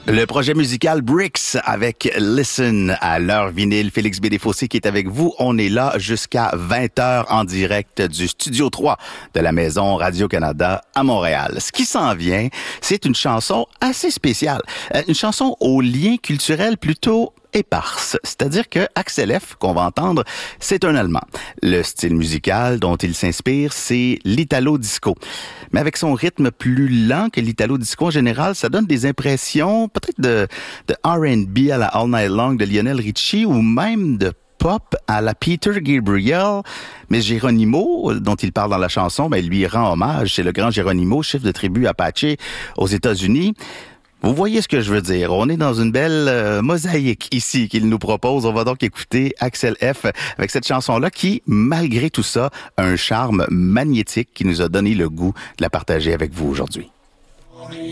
Le projet musical Bricks avec Listen à l'heure vinyle. Félix Bédéfossé qui est avec vous. On est là jusqu'à 20h en direct du Studio 3 de la Maison Radio-Canada à Montréal. Ce qui s'en vient, c'est une chanson assez spéciale. Une chanson au lien culturel plutôt éparse. C'est-à-dire que Axel F, qu'on va entendre, c'est un Allemand. Le style musical dont il s'inspire, c'est l'italo-disco. Mais avec son rythme plus lent que l'italo-disco en général, ça donne des impressions peut-être de R&B à la All Night Long de Lionel Richie ou même de pop à la Peter Gabriel. Mais Geronimo, dont il parle dans la chanson, lui rend hommage. C'est le grand Geronimo, chef de tribu Apache aux États-Unis. Vous voyez ce que je veux dire. On est dans une belle mosaïque ici qu'il nous propose. On va donc écouter Axel F avec cette chanson-là qui, malgré tout ça, a un charme magnétique qui nous a donné le goût de la partager avec vous aujourd'hui.